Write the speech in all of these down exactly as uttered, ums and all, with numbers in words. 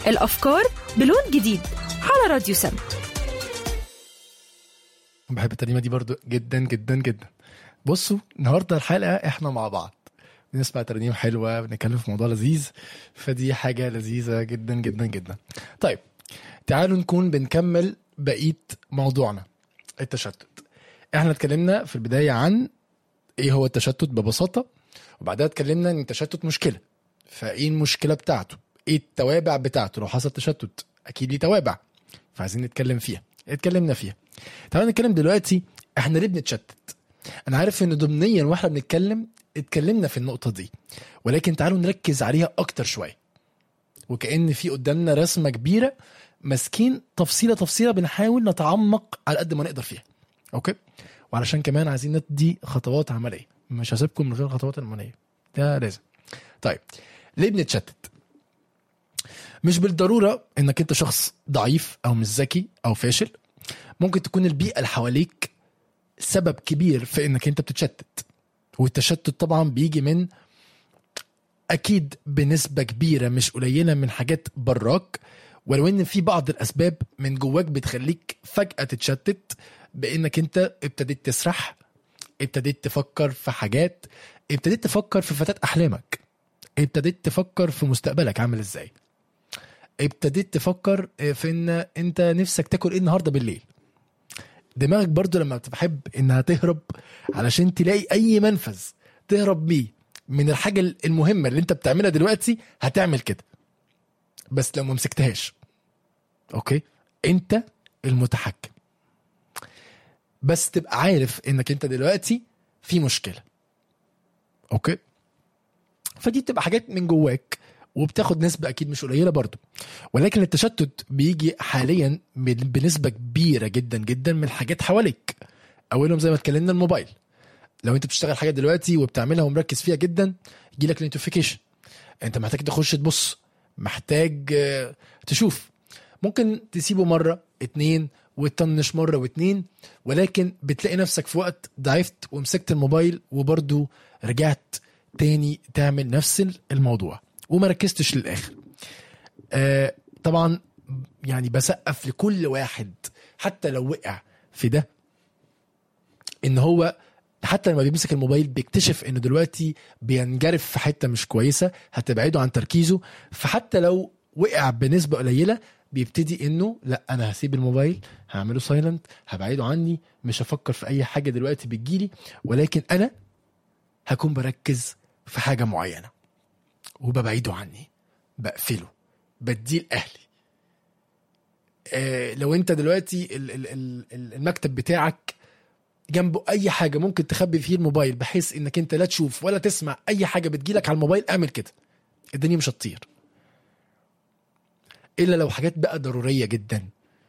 الأفكار بلون جديد على راديو سما. بحب الترنيمة دي برضو جدا جدا جدا. بصوا النهاردة الحلقة احنا مع بعض بنسمع ترنيم حلوة، بنتكلم في موضوع لذيذ، فدي حاجة لذيذة جدا جدا جدا. طيب تعالوا نكون بنكمل بقية موضوعنا التشتت. احنا اتكلمنا في البداية عن ايه هو التشتت ببساطة، وبعدها اتكلمنا ان التشتت مشكلة، فايه المشكلة بتاعته، ايه التوابع بتاعته. لو حصل تشتت اكيد ليه توابع، فعايزين نتكلم فيها. اتكلمنا فيها. تعالوا نتكلم دلوقتي احنا ليه بنتشتت. انا عارف ان ضمنيا واحنا بنتكلم اتكلمنا في النقطة دي، ولكن تعالوا نركز عليها اكتر شوية، وكأن في قدامنا رسمة كبيرة مسكين تفصيلة تفصيلة بنحاول نتعمق على قد ما نقدر فيها. اوكي، وعلشان كمان عايزين ندي خطوات عملية، مش هسيبكم من غير خطوات عملية، ده لازم. طيب ليه بنتشتت؟ مش بالضرورة انك انت شخص ضعيف او مش ذكي او فاشل. ممكن تكون البيئة اللي حواليك سبب كبير في انك انت بتتشتت، والتشتت طبعا بيجي من اكيد بنسبة كبيرة مش قليلة من حاجات براك، ولو ان في بعض الاسباب من جواك بتخليك فجأة تتشتت، بانك انت ابتديت تسرح، ابتديت تفكر في حاجات، ابتديت تفكر في فتاة احلامك، ابتديت تفكر في مستقبلك عامل ازاي، ابتديت تفكر في ان انت نفسك تاكل ايه النهاردة بالليل. دماغك برضو لما بتحب انها تهرب علشان تلاقي اي منفذ تهرب بيه من الحاجة المهمة اللي انت بتعملها دلوقتي، هتعمل كده بس لو ما مسكتهاش. اوكي، انت المتحكم، بس تبقى عارف انك انت دلوقتي في مشكلة. اوكي، فدي بتبقى حاجات من جواك وبتاخد نسبة اكيد مش قليلة برضو، ولكن التشتت بيجي حاليا بنسبة كبيرة جدا جدا من الحاجات حواليك. اولهم زي ما اتكلمنا الموبايل. لو انت بتشتغل حاجة دلوقتي وبتعملها ومركز فيها جدا، يجيلك نوتيفيكيشن، انت محتاج تخش تبص، محتاج تشوف. ممكن تسيبه مرة اتنين وتطنش مرة واتنين، ولكن بتلاقي نفسك في وقت ضعفت ومسكت الموبايل وبرضو رجعت تاني تعمل نفس الموضوع وما ركزتش للآخر. آه طبعا يعني بسقف لكل واحد حتى لو وقع في ده، ان هو حتى لما بيمسك الموبايل بيكتشف انه دلوقتي بينجرف في حتة مش كويسة هتبعده عن تركيزه. فحتى لو وقع بنسبة قليلة بيبتدي انه لا، انا هسيب الموبايل، هعمله سايلنت، هبعده عني، مش هفكر في اي حاجة دلوقتي بتجيلي، ولكن انا هكون بركز في حاجة معينة وببعده عني، بقفله، بديه لأهلي. آه لو انت دلوقتي ال- ال- ال- المكتب بتاعك جنبه اي حاجة ممكن تخبي فيه الموبايل بحيث انك انت لا تشوف ولا تسمع اي حاجة بتجيلك على الموبايل، اعمل كده، الدنيا مش هتطير. الا لو حاجات بقى ضرورية جدا،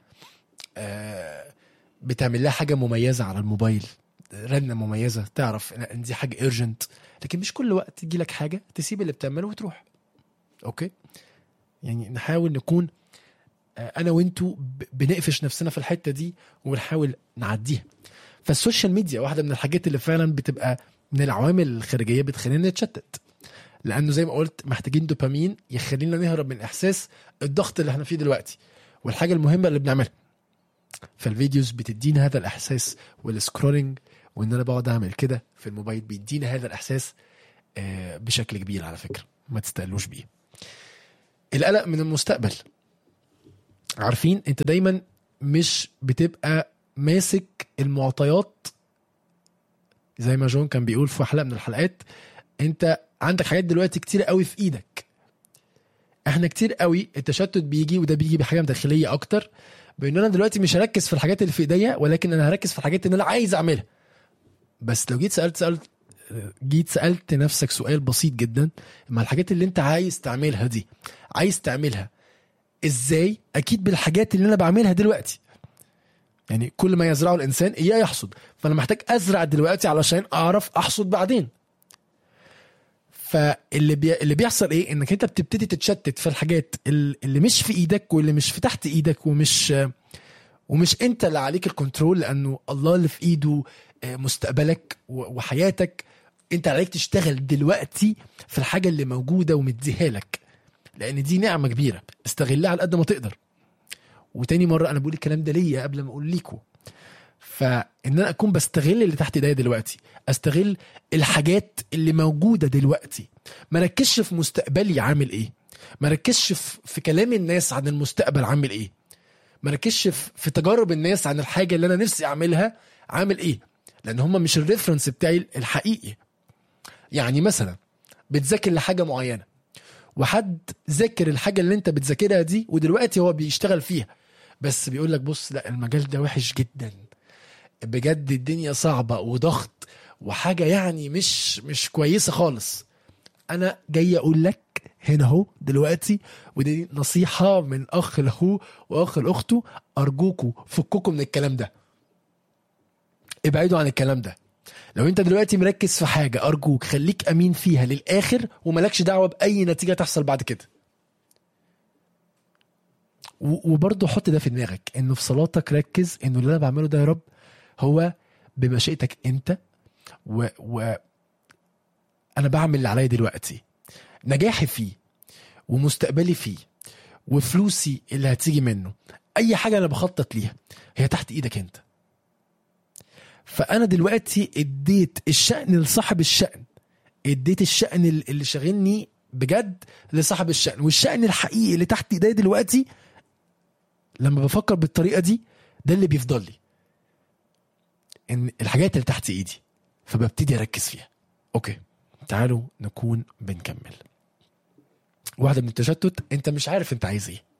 آه بتعمل لها حاجة مميزة على الموبايل، رنة مميزة تعرف ان دي حاجة urgent، لكن مش كل وقت تجيلك حاجة تسيب اللي بتعمله وتروح. اوكي، يعني نحاول نكون انا وانتو بنقفش نفسنا في الحتة دي ونحاول نعديها. فالسوشيال ميديا واحدة من الحاجات اللي فعلا بتبقى من العوامل الخارجية بتخلينا نتشتت، لانه زي ما قلت محتاجين دوبامين يخلينا نهرب من احساس الضغط اللي احنا فيه دلوقتي والحاجة المهمة اللي بنعملها. فالفيديوز بتدينا هذا الاحساس، والسكرولينج وان انا بقعد اعمل كده في الموبايل بيدينا هذا الاحساس بشكل كبير. على فكرة ما تستقلوش بيه. القلق من المستقبل، عارفين انت دايما مش بتبقى ماسك المعطيات، زي ما جون كان بيقول في حلقة من الحلقات، انت عندك حاجات دلوقتي كتير قوي في ايدك. احنا كتير قوي التشتت بيجي، وده بيجي بحاجة داخلية اكتر، بان انا دلوقتي مش هركز في الحاجات اللي في ايديا، ولكن انا هركز في الحاجات اللي انا عايز اعملها. بس لو جيت سألت سألت جيت سألت نفسك سؤال بسيط جدا، ما الحاجات اللي انت عايز تعملها دي عايز تعملها ازاي؟ اكيد بالحاجات اللي انا بعملها دلوقتي. يعني كل ما يزرعه الانسان اياه يحصد، فانا محتاج ازرع دلوقتي علشان اعرف احصد بعدين. فاللي بي... اللي بيحصل ايه؟ انك انت بتبتدي تتشتت في الحاجات اللي مش في ايدك واللي مش في تحت ايدك، ومش ومش انت اللي عليك الكنترول، لانه الله اللي في ايده مستقبلك وحياتك. انت عليك تشتغل دلوقتي في الحاجة اللي موجودة ومديها لك. لان دي نعمه كبيره، استغلها على قد ما تقدر. وتاني مره انا بقول الكلام ده ليا قبل ما اقول ليكوا، فان انا اكون بستغل اللي تحت ايديا دلوقتي، استغل الحاجات اللي موجوده دلوقتي، ما ركزش في مستقبلي عامل ايه، ما ركزش في كلام الناس عن المستقبل عامل ايه، ما ركزش في تجارب الناس عن الحاجه اللي انا نفسي اعملها عامل ايه، لان هم مش الريفرنس بتاعي الحقيقي. يعني مثلا بتذاكر لحاجه معينه، وحد ذاكر الحاجه اللي انت بتذاكرها دي ودلوقتي هو بيشتغل فيها، بس بيقول لك بص لا المجال ده وحش جدا بجد، الدنيا صعبه وضغط وحاجه يعني مش مش كويسه خالص. انا جاي اقول لك هنا اهو دلوقتي، ودي نصيحه من اخ له واخ لاخته، ارجوكوا فككوا من الكلام ده، ابعدوا عن الكلام ده. لو انت دلوقتي مركز في حاجه ارجوك خليك امين فيها للاخر، وملكش دعوه باي نتيجه تحصل بعد كده. وبرضه حط ده في دماغك، انه في صلاتك ركز انه اللي انا بعمله ده يا رب هو بمشيئتك انت، و, و... انا بعمل اللي عليا دلوقتي، نجاحي فيه ومستقبلي فيه وفلوسي اللي هتيجي منه، اي حاجه انا بخطط ليها هي تحت ايدك انت. فانا دلوقتي اديت الشأن لصاحب الشأن، اديت الشأن اللي شاغلني بجد لصاحب الشأن، والشأن الحقيقي اللي تحت ايدي دلوقتي لما بفكر بالطريقه دي ده اللي بيفضل لي، ان الحاجات اللي تحت ايدي فببتدي اركز فيها. اوكي تعالوا نكون بنكمل. واحدة من التشتت، انت مش عارف انت عايز ايه،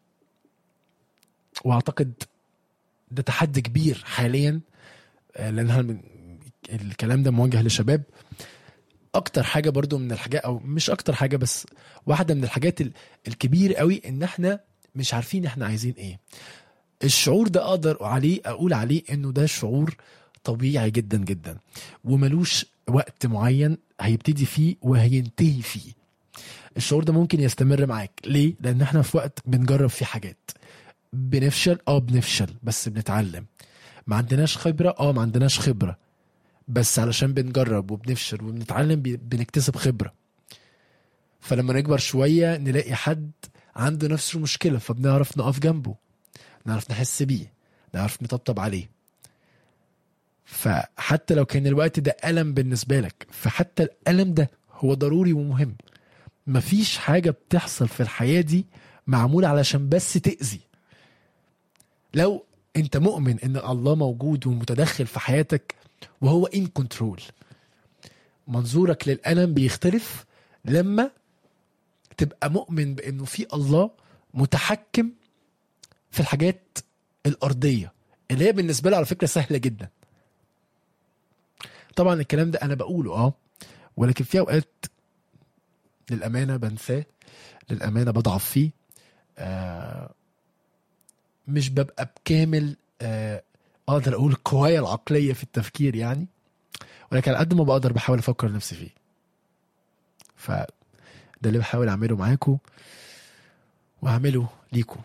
واعتقد ده تحدي كبير حاليا، لانها من الكلام ده موجه للشباب. اكتر حاجة برضو من الحاجات، او مش اكتر حاجة بس واحدة من الحاجات الكبير قوي، ان احنا مش عارفين احنا عايزين ايه. الشعور ده اقدر عليه اقول عليه انه ده شعور طبيعي جدا جدا، وملوش وقت معين هيبتدي فيه وهينتهي فيه. الشعور ده ممكن يستمر معاك ليه؟ لان احنا في وقت بنجرب فيه حاجات، بنفشل اه بنفشل بس بنتعلم، ما عندناش خبرة اه ما عندناش خبرة، بس علشان بنجرب وبنفشل وبنتعلم بنكتسب خبرة. فلما نكبر شوية نلاقي حد عنده نفس المشكلة، فبنعرف نقف جنبه، نعرف نحس بيه، نعرف نطبطب عليه. فحتى لو كان الوقت ده ألم بالنسبة لك، فحتى الألم ده هو ضروري ومهم. مفيش حاجة بتحصل في الحياة دي معمولة علشان بس تأذي. لو انت مؤمن ان الله موجود ومتدخل في حياتك وهو in control، منظورك للألم بيختلف لما تبقى مؤمن بانه في الله متحكم في الحاجات الأرضية اللي هي بالنسبة له على فكرة سهلة جدا. طبعا الكلام ده انا بقوله اه ولكن في اوقات للأمانة بنساه، للأمانة بضعف فيه، آه مش ببقى بكامل آه اقدر اقول قوايا العقلية في التفكير يعني، ولكن على قد ما بقدر بحاول افكر نفسي فيه. فده اللي بحاول اعمله معاكم واعمله ليكم.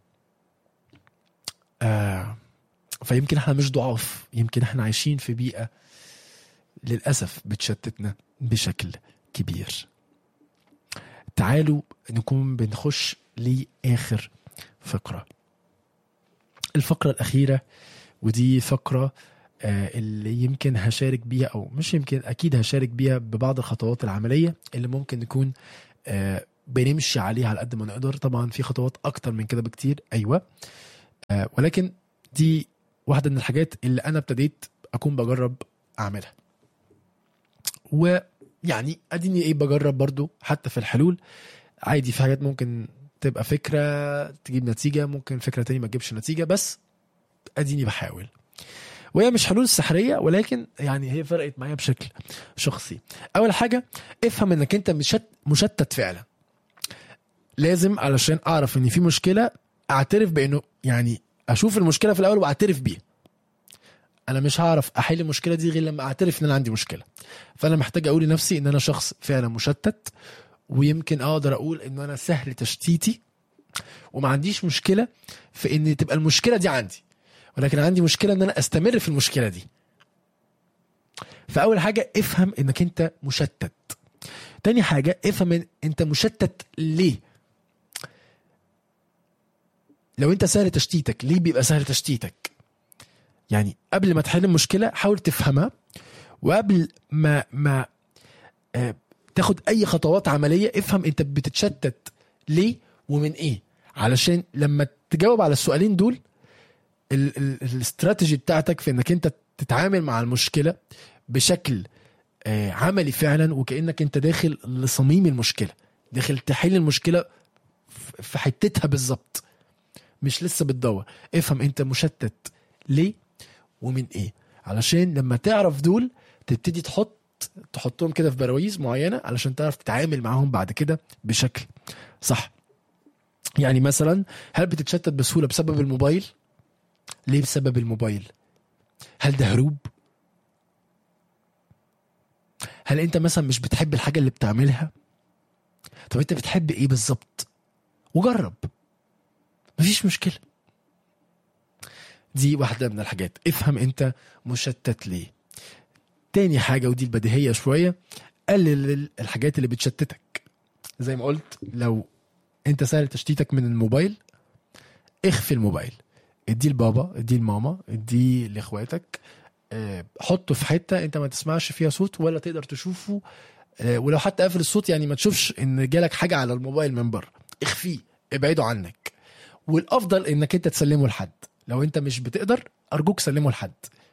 آه فيمكن احنا مش ضعاف، يمكن احنا عايشين في بيئة للأسف بتشتتنا بشكل كبير. تعالوا نكون بنخش لآخر فقرة، الفقرة الأخيرة، ودي فقرة آه اللي يمكن هشارك بيها، أو مش يمكن أكيد هشارك بيها ببعض الخطوات العملية اللي ممكن نكون آه بنمشي عليها على قد ما نقدر. طبعا في خطوات أكتر من كده بكتير أيوة، آه ولكن دي واحدة من الحاجات اللي أنا ابتديت أكون بجرب أعملها. ويعني أديني إيه بجرب برضو حتى في الحلول عادي. في حاجات ممكن تبقى فكرة تجيب نتيجة، ممكن فكرة تانية ما تجيبش نتيجة، بس أديني بحاول. وهي مش حلول سحرية، ولكن يعني هي فرقت معايا بشكل شخصي. أول حاجة افهم إنك أنت مشت مشتت فعلا. لازم علشان أعرف إن في مشكلة أعترف بإنه يعني أشوف المشكلة في الأول وأعترف بيها. أنا مش هعرف أحل المشكلة دي غير لما أعترف إن أنا عندي مشكلة. فأنا محتاج أقول لنفسي إن أنا شخص فعلا مشتت، ويمكن أقدر أقول إن أنا سهل تشتيتي، وما عنديش مشكلة في إن تبقى المشكلة دي عندي، ولكن عندي مشكلة إن أنا أستمر في المشكلة دي. فأول حاجة افهم إنك أنت مشتت. تاني حاجة افهم إن أنت مشتت ليه. لو انت سهل تشتيتك، ليه بيبقى سهل تشتيتك؟ يعني قبل ما تحل المشكلة حاول تفهمها، وقبل ما ما آه تاخد اي خطوات عملية افهم انت بتتشتت ليه ومن ايه، علشان لما تجاوب على السؤالين دول الاستراتيجي بتاعتك في انك انت تتعامل مع المشكلة بشكل آه عملي فعلا، وكأنك انت داخل لصميم المشكلة، داخل تحل المشكلة في حتتها بالظبط، مش لسه بتدور. افهم انت مشتت ليه ومن ايه، علشان لما تعرف دول تبتدي تحط تحطهم كده في براويز معينة علشان تعرف تتعامل معاهم بعد كده بشكل صح. يعني مثلا هل بتتشتت بسهولة بسبب الموبايل؟ ليه بسبب الموبايل؟ هل ده هروب؟ هل انت مثلا مش بتحب الحاجة اللي بتعملها؟ طب انت بتحب ايه بالظبط؟ وجرب، مفيش مشكلة. دي واحدة من الحاجات، افهم انت مشتت ليه. تاني حاجة ودي البديهية شوية، قلل الحاجات اللي بتشتتك. زي ما قلت لو انت سهل تشتيتك من الموبايل، اخفي الموبايل، ادي لبابا، ادي لماما، ادي لاخواتك، اه حطه في حتة انت ما تسمعش فيها صوت ولا تقدر تشوفه، اه ولو حتى قافل الصوت يعني ما تشوفش ان جالك حاجة على الموبايل من بره، اخفيه، ابعده عنك. والافضل انك انت تسلمه لحد، لو انت مش بتقدر ارجوك سلمه لحد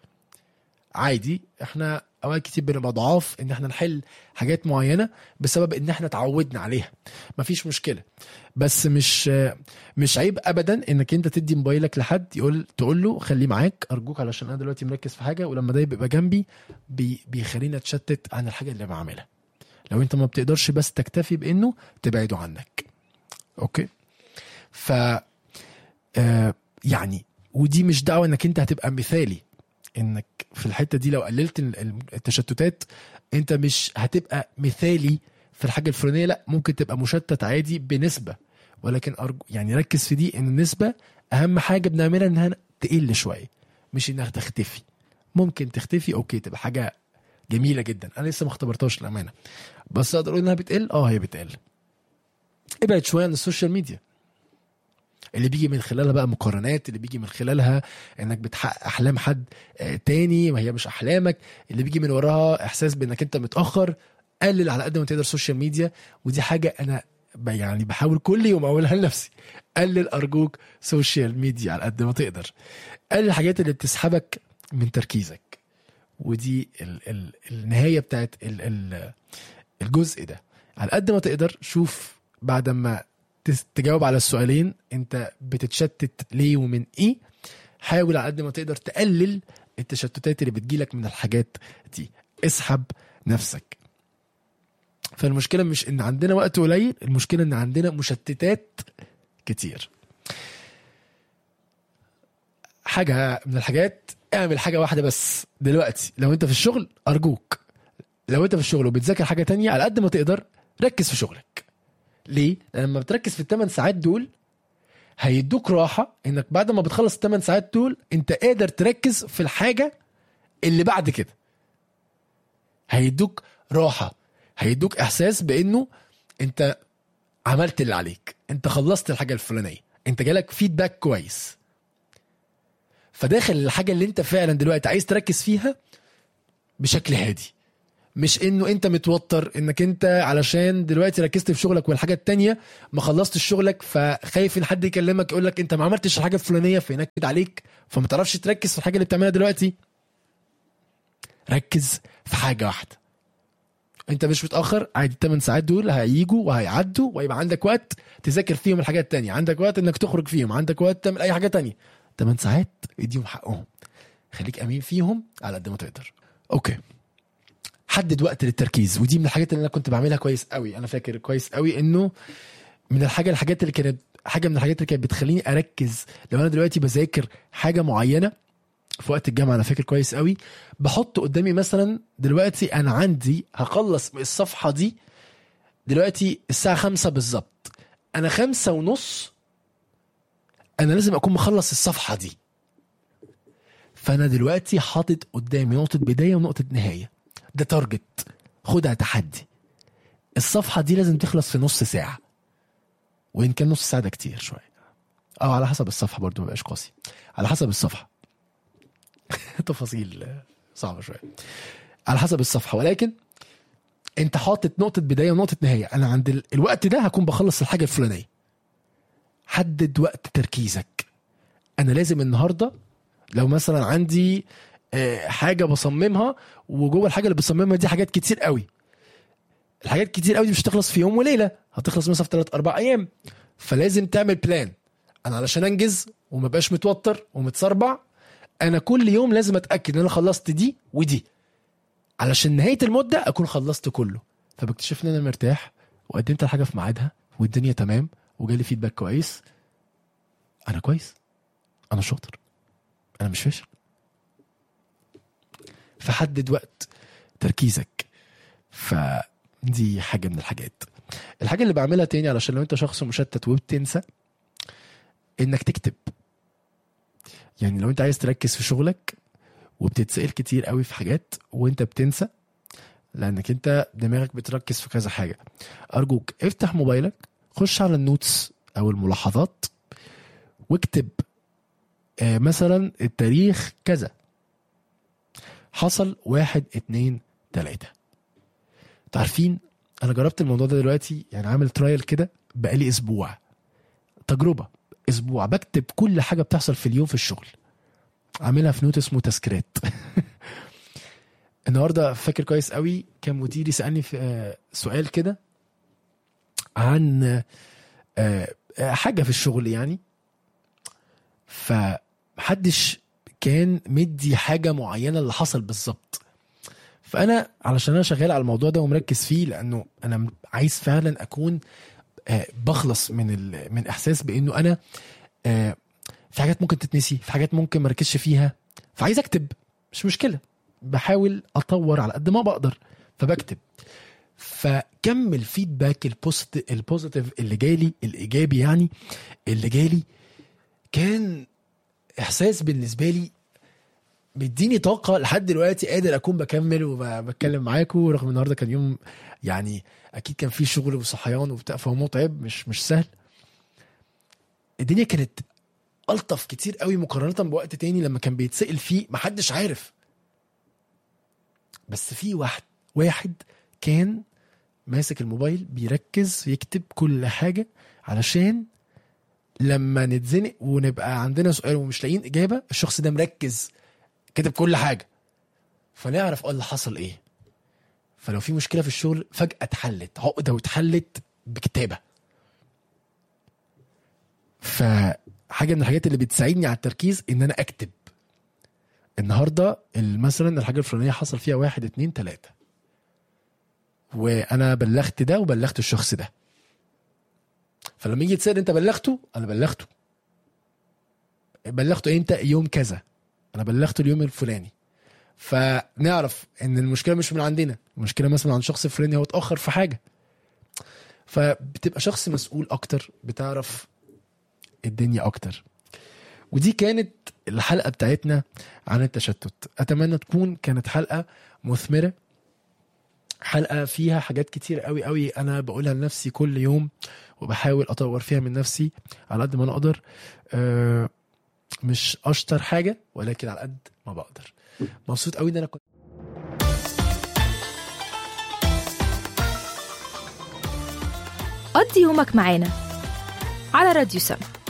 عادي. احنا اوقات كتير بنبقى ضعاف ان احنا نحل حاجات معينة بسبب ان احنا تعودنا عليها، مفيش مشكلة، بس مش مش عيب ابدا انك انت تدي موبايلك لحد يقول تقول له خليه معاك ارجوك، علشان انا دلوقتي مركز في حاجة، ولما ده يبقى جنبي بي بيخلينا تشتت عن الحاجة اللي بعملها. لو انت ما بتقدرش بس تكتفي بانه تبعده عنك. اوكي، ف آه يعني ودي مش دعوة انك انت هتبقى مثالي، انك في الحتة دي لو قللت التشتتات انت مش هتبقى مثالي في الحاجة الفلانية، لا ممكن تبقى مشتت عادي بنسبة، ولكن أرجو يعني ركز في دي ان النسبة اهم حاجة بنعملها انها تقل شوية، مش انها تختفي. ممكن تختفي اوكي، تبقى حاجة جميلة جدا، انا لسه ما اختبرتهاش الامانة، بس اقدر اقول انها بتقل. اه هي بتقل. ابعد شوية عن السوشيال ميديا اللي بيجي من خلالها بقى مقارنات، اللي بيجي من خلالها انك بتحقق احلام حد تاني وهي مش احلامك، اللي بيجي من وراها احساس بانك انت متاخر. قلل على قد ما تقدر السوشيال ميديا، ودي حاجه انا يعني بحاول كل يوم اقولها لنفسي، قلل ارجوك سوشيال ميديا على قد ما تقدر. قلل الحاجات اللي بتسحبك من تركيزك، ودي ال ال النهايه بتاعت ال ال الجزء ده. على قد ما تقدر شوف بعد ما تجاوب على السؤالين انت بتتشتت ليه ومن ايه، حاول على قد ما تقدر تقلل التشتتات اللي بتجيلك من الحاجات دي، اسحب نفسك. فالمشكلة مش ان عندنا وقت قليل، المشكلة ان عندنا مشتتات كتير. حاجة من الحاجات، اعمل حاجة واحدة بس دلوقتي. لو انت في الشغل ارجوك، لو انت في الشغل وبتذاكر حاجة تانية على قد ما تقدر ركز في شغلك. ليه؟ لما بتركز في الثمان ساعات دول هيدوك راحة انك بعد ما بتخلص الثمان ساعات دول انت قادر تركز في الحاجة اللي بعد كده. هيدوك راحة، هيدوك احساس بانه انت عملت اللي عليك، انت خلصت الحاجة الفلانية، انت جالك فيدباك كويس، فداخل الحاجة اللي انت فعلا دلوقتي عايز تركز فيها بشكل هادي. مش انه انت متوتر انك انت علشان دلوقتي ركزت في شغلك والحاجة التانية ما خلصت شغلك، فخايف ان حد يكلمك يقولك انت ما عملتش الحاجة الفلانية فينكد عليك فما تعرفش تركز في الحاجة اللي بتعملها دلوقتي. ركز في حاجة واحدة، انت مش متأخر عادي، الثمان ساعات دول هييجوا وهيعدوا ويبقى عندك وقت تذاكر فيهم الحاجات التانية، عندك وقت انك تخرج فيهم، عندك وقت تعمل اي حاجة تانية. ثمان ساعات اديهم حقهم، خليك امين فيهم على قد ما تقدر. اوكي، حدد وقت للتركيز، ودي من الحاجات اللي انا كنت بعملها كويس قوي. انا فاكر كويس قوي انه من الحاجه الحاجات اللي كانت حاجه من الحاجات اللي كانت بتخليني اركز. لو انا دلوقتي بذاكر حاجه معينه في وقت الجامعه، انا فاكر كويس قوي بحط قدامي مثلا دلوقتي انا عندي هخلص الصفحه دي دلوقتي الساعه خمسة بالظبط، انا خمسة ونص انا لازم اكون مخلص الصفحه دي. فانا دلوقتي حاطط قدامي نقطه بدايه ونقطه نهايه، ده تارجت، خدها تحدي. الصفحة دي لازم تخلص في نص ساعة، وإن كان نص ساعة ده كتير شوية، اه على حسب الصفحه برضو، مبقاش قاسي، على حسب الصفحه. تفاصيل صعبه شويه. على حسب الصفحه، ولكن انت حاطط نقطه بدايه ونقطه نهايه. انا عند ال... الوقت ده هكون بخلص الحاجه الفلانيه. حدد وقت تركيزك. انا لازم النهارده لو مثلا عندي حاجه بصممها، وجوه الحاجه اللي بصممها دي حاجات كتير قوي، الحاجات كتير قوي دي مش هتخلص في يوم وليله، هتخلص مثلا في ثلاث اربع ايام. فلازم تعمل بلان. انا علشان انجز وما بقاش متوتر ومتسربع، انا كل يوم لازم اتاكد ان انا خلصت دي ودي، علشان نهايه المده اكون خلصت كله. فبكتشف ان انا مرتاح وقدمت الحاجه في ميعادها والدنيا تمام وجالي فيدباك كويس. انا كويس، انا شاطر، انا مش فاشل. فحدد وقت تركيزك. فدي حاجه من الحاجات. الحاجه اللي بعملها تاني علشان لو انت شخص مشتت وبتنسى، انك تكتب. يعني لو انت عايز تركز في شغلك وبتتسأل كتير قوي في حاجات وانت بتنسى، لانك انت دماغك بتركز في كذا حاجه، ارجوك افتح موبايلك، خش على النوتس او الملاحظات واكتب آه مثلا التاريخ كذا، حصل واحد اتنين تلاتة. تعرفين انا جربت الموضوع ده دلوقتي، يعني عامل ترايل كده بقالي اسبوع، تجربة اسبوع بكتب كل حاجة بتحصل في اليوم في الشغل، عاملها في نوت اسمه تذكيرات. النهاردة فاكر كويس قوي كان مديري سألني في آه سؤال كده عن آه آه حاجة في الشغل يعني، فمحدش كان مدي حاجة معينة اللي حصل بالظبط. فأنا علشان أنا شغال على الموضوع ده ومركز فيه، لأنه أنا عايز فعلا أكون آه بخلص من من إحساس بأنه أنا آه في حاجات ممكن تتنسي، في حاجات ممكن مركزش فيها، فعايز أكتب. مش مشكلة، بحاول أطور على قد ما بقدر فبكتب. فكمل فيدباك البوزيتيف اللي جالي، الإيجابي يعني اللي جالي، كان إحساس بالنسبة لي بيديني طاقة لحد دلوقتي قادر أكون بكمل وبتكلم معاكم، رغم النهاردة كان يوم يعني أكيد كان فيه شغل وصحيان وبتاع، فهو متعب، مش مش سهل. الدنيا كانت ألطف كتير قوي مقارنة بوقت تاني لما كان بيتسأل فيه محدش عارف، بس في واحد واحد كان ماسك الموبايل بيركز يكتب كل حاجة، علشان لما نتزنق ونبقى عندنا سؤال ومش لاقيين إجابة، الشخص ده مركز كتب كل حاجة فنعرف اه اللي حصل ايه. فلو في مشكلة في الشغل فجأة اتحلت، عقدة واتحلت بكتابة. فحاجة من الحاجات اللي بتساعدني على التركيز ان انا اكتب النهاردة مثلا الحاجة الفلانية حصل فيها واحد اتنين تلاتة، وانا بلغت ده وبلغت الشخص ده. فلما يجي تسأل انت بلغته، انا بلغته. بلغته امتى؟ يوم كذا، انا بلغته اليوم الفلاني. فنعرف ان المشكله مش من عندنا، المشكله مثلا عن شخص فلاني هو اتاخر في حاجه. فبتبقى شخص مسؤول اكتر، بتعرف الدنيا اكتر. ودي كانت الحلقه بتاعتنا عن التشتت. اتمنى تكون كانت حلقه مثمره، حلقه فيها حاجات كتير قوي قوي انا بقولها لنفسي كل يوم وبحاول اطور فيها من نفسي على قد ما انا اقدر. أه مش اشطر حاجه، ولكن على قد ما بقدر. مبسوط قوي ان انا كنت قضي يومك معانا على راديو سما.